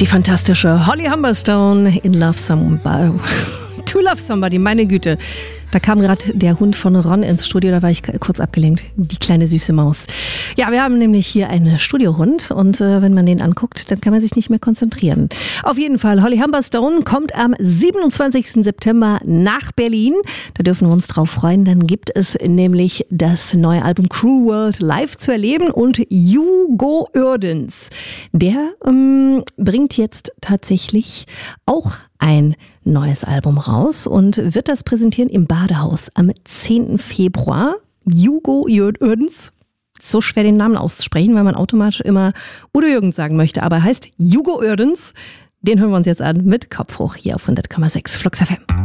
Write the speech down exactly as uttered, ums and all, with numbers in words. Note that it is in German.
Die fantastische Holly Humberstone in Love Somebody. To Love Somebody, meine Güte. Da kam gerade der Hund von Ron ins Studio, da war ich kurz abgelenkt. Die kleine süße Maus. Ja, wir haben nämlich hier einen Studiohund und äh, wenn man den anguckt, dann kann man sich nicht mehr konzentrieren. Auf jeden Fall, Holly Humberstone kommt am siebenundzwanzigsten September nach Berlin. Da dürfen wir uns drauf freuen. Dann gibt es nämlich das neue Album Cruel World live zu erleben und Hugo Uerdens. Der ähm, bringt jetzt tatsächlich auch ein neues Album raus und wird das präsentieren im Badehaus am zehnten Februar. Hugo Uerdens, so schwer den Namen auszusprechen, weil man automatisch immer Udo Jürgens sagen möchte, aber er heißt Hugo Uerdens. Den hören wir uns jetzt an mit Kopf hoch hier auf hundert Komma sechs Flux F M.